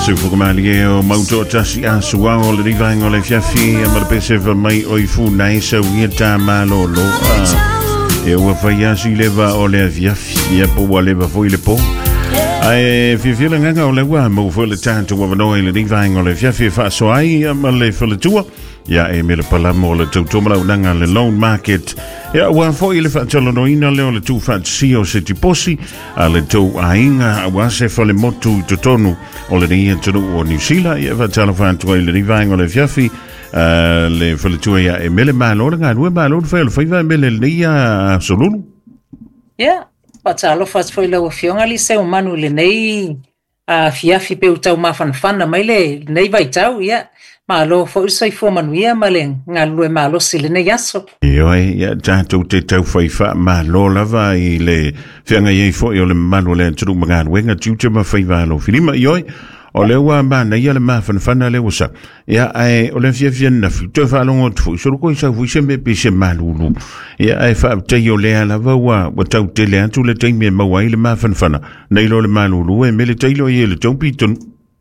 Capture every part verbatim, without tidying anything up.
Se fukamali o mauto tasi asua o le rivang o le fiafi a marapeseva mai o i funa e sa uieta malolo e ua faiasi leva o le fiafi e po wa leva foi le po ai fifila nganga o le wa mo foi le tanto wa no le rivang o le fiafi fa so ai ma le fa le tua ya e me le palamo le tautomala unanga le loan market ya wa foi le fa tolo no ina le o le tu fa sio se tiposi a le tau ainga wa se fa le motu totonu o le nia tonu o New Zealand ya fa tala fa tu le rivang o le fiafi le fa le tua ya e me le malo nga due malo fa le fa me le nia solulu ya pa talo fa foi le o fionga li se o manu le nei a fiafi pe utau mafanfana mai le nei vai tau ya malo fo sai fo manuia malen ngalue malo silene yaso yo ya tanto te tau fai fa malo lava i le fianga ye fo yo le malo le tru manga wenga tuche ma fai valo filima yo o le wa ba na ya le ma fan fan le usa ya ai o le fia fia na fi te fa longo tu so ko sa fu se me pe se malulu ya ai fa te yo le ala va wa wa tau te le tu le te me ma wa le ma fan fan nei lo le malulu e me le te lo ye le tau piton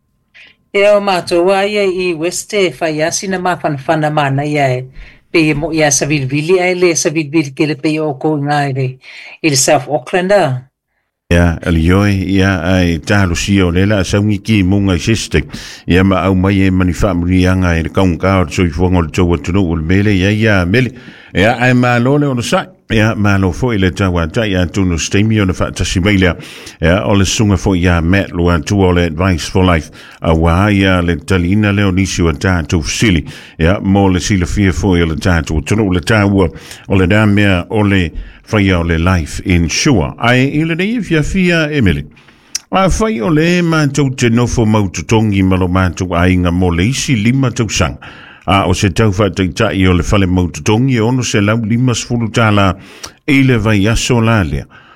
Eo matoa ia i weste faiasi na mafanfana mana ia pe mo ia savilvili ai le savilvili ke le pe o ko ngai il South Auckland ya alioi ya ai talo sio le la saungi ki munga siste ya ma au mai e manifamri anga e kaun ka so i fongo le tau atu no mele ya ya mele ya ai ma lo le ono sa ya ma lo fo ile tawa ta ya tu no stemi ona fa tasimelia ya ole sunga fo ya met lo atu ole advice for life a wa ya le talina le onisi wa ta tu sili ya mo le sila fia fo ile ta tu no le tawa ole da me ole fai o le life insure ai ile nei fia fia Emily a fai o le mātou te nofo maututongi malo mātou ainga mo le isi lima tau sang a o se tau whātai tai o le fale maututongi ono se lau lima sfulu tala ile vai aso lalea